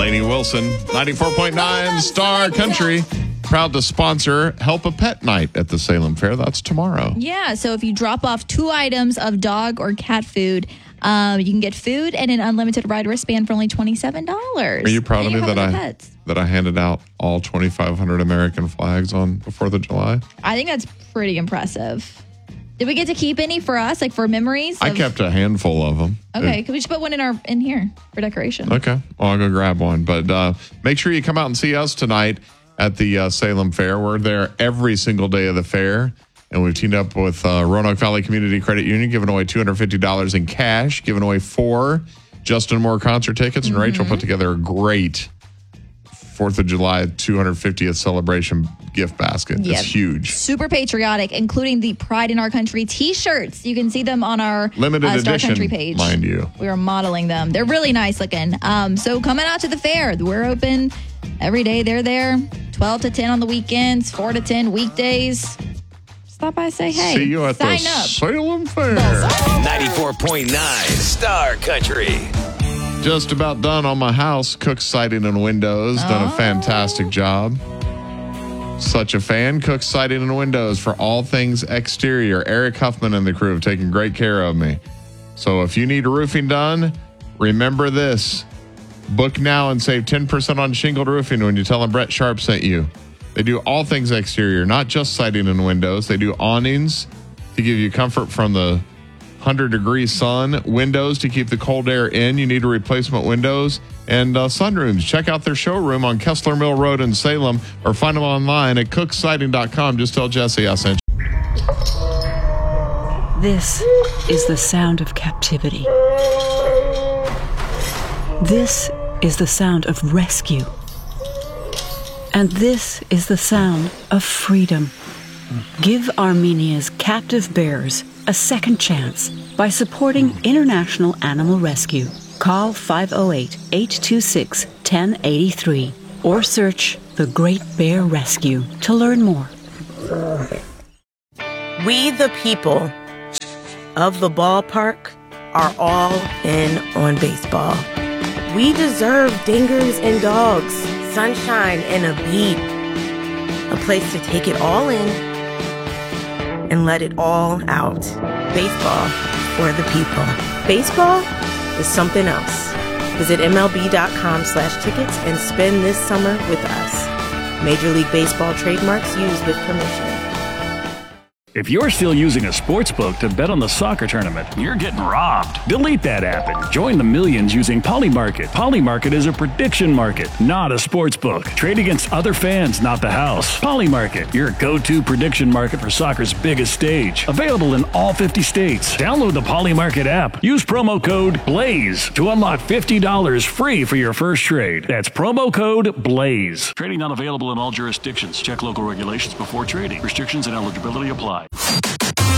Lainey Wilson, 94.9 Star Country. Proud to sponsor Help a Pet Night at the Salem Fair. That's tomorrow. Yeah, so if you drop off 2 items of dog or cat food, you can get food and an unlimited ride wristband for only $27. Are you proud of me that I handed out all 2,500 American flags on the 4th of July? I think that's pretty impressive. Did we get to keep any for us, like for memories? I kept a handful of them. Okay, could we just put one in here for decoration? Okay, well, I'll go grab one. But make sure you come out and see us tonight at the Salem Fair. We're there every single day of the fair. And we've teamed up with Roanoke Valley Community Credit Union, giving away $250 in cash, giving away 4 Justin Moore concert tickets. And Rachel put together a great 4th of July 250th celebration gift basket. Yep. It's huge. Super patriotic, including the Pride in Our Country t-shirts. You can see them on our limited Star edition, Country page. Mind you. We are modeling them. They're really nice looking. So coming out to the fair. We're open every day. They're there 12 to 10 on the weekends, 4 to 10 weekdays. Stop by, say hey. See you at the Salem Fair. 94.9 Star Country. Just about done on my house. Cook Siding and Windows. Done a fantastic job. Such a fan. Cook Siding and Windows for all things exterior. Eric Huffman and the crew have taken great care of me. So if you need roofing done, remember this. Book now and save 10% on shingled roofing when you tell them Brett Sharp sent you. They do all things exterior, not just siding and windows. They do awnings to give you comfort from the 100-degree sun, windows to keep the cold air in. You need a replacement windows, and sunrooms. Check out their showroom on Kessler Mill Road in Salem, or find them online at cooksiding.com. Just tell Jesse I sent you. This is the sound of captivity. This is the sound of rescue. And this is the sound of freedom. Give Armenia's captive bears a second chance by supporting International Animal Rescue. Call 508-826-1083 or search The Great Bear Rescue to learn more. We, the people of the ballpark, are all in on baseball. We deserve dingers and dogs, sunshine and a beat, a place to take it all in and let it all out. Baseball for the people. Baseball is something else. Visit MLB.com/tickets and spend this summer with us. Major League Baseball trademarks used with permission. If you're still using a sports book to bet on the soccer tournament, you're getting robbed. Delete that app and join the millions using Polymarket. Polymarket is a prediction market, not a sports book. Trade against other fans, not the house. Polymarket, your go-to prediction market for soccer's biggest stage. Available in all 50 states. Download the Polymarket app. Use promo code BLAZE to unlock $50 free for your first trade. That's promo code BLAZE. Trading not available in all jurisdictions. Check local regulations before trading. Restrictions and eligibility apply.